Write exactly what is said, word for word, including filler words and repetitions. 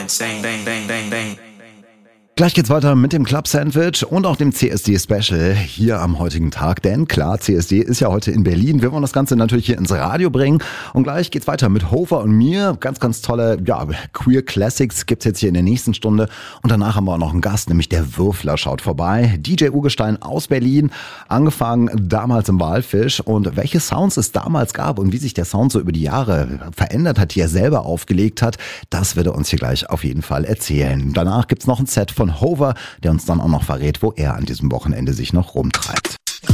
Bang, bang, bang, bang, bang. Gleich geht's weiter mit dem Club Sandwich und auch dem C S D Special hier am heutigen Tag. Denn klar, C S D ist ja heute in Berlin. Wir wollen das Ganze natürlich hier ins Radio bringen. Und gleich geht's weiter mit Hofer und mir. Ganz, ganz tolle ja, Queer Classics gibt's jetzt hier in der nächsten Stunde. Und danach haben wir auch noch einen Gast, nämlich der Würfler schaut vorbei. D J Urgestein aus Berlin, angefangen damals im Walfisch. Und welche Sounds es damals gab und wie sich der Sound so über die Jahre verändert hat, die er selber aufgelegt hat, das wird er uns hier gleich auf jeden Fall erzählen. Danach gibt's noch ein Set von Hover, der uns dann auch noch verrät, wo er an diesem Wochenende sich noch rumtreibt.